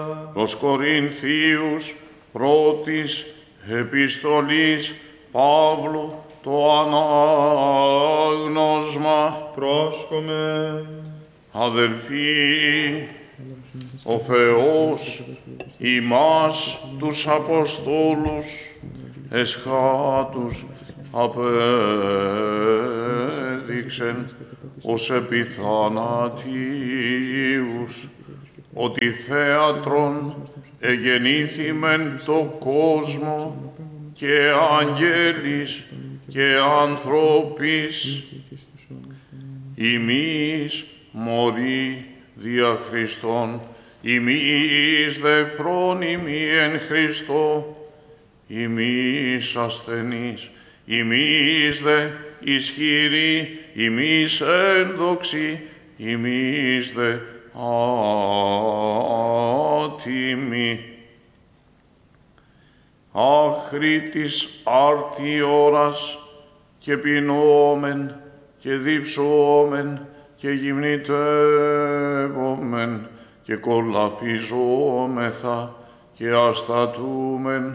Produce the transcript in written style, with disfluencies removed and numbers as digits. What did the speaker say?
Προς Κορινθίους πρώτης επιστολής Παύλου το ανάγνωσμα. Πρόσκομε. Αδελφοί, ο Θεός ημάς τους Αποστόλους εσχάτους απέδειξεν ως επιθανατίους, ότι θέατρον εγεννήθημεν το κόσμο και αγγέλης και ανθρώπης. Ημείς μωροί δια Χριστόν, ημείς δε πρόνημοι εν Χριστώ, ημείς ασθενείς, ημείς δε ισχυροί, ημείς ένδοξοι, ημείς δε άτιμοι. Άχρη της άρτη ώρας και πεινώμεν και διψώμεν και γυμνητεύομεν και κολαφιζόμεθα και αστατούμεν